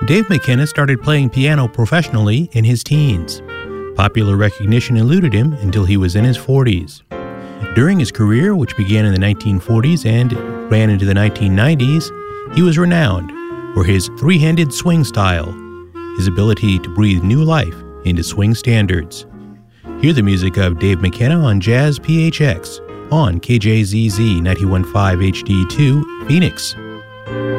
Dave McKenna started playing piano professionally in his teens. Popular recognition eluded him until he was in his 40s. During his career, which began in the 1940s and ran into the 1990s, he was renowned for his three-handed swing style, his ability to breathe new life into swing standards. Hear the music of Dave McKenna on Jazz PHX on KJZZ 91.5 HD2, Phoenix.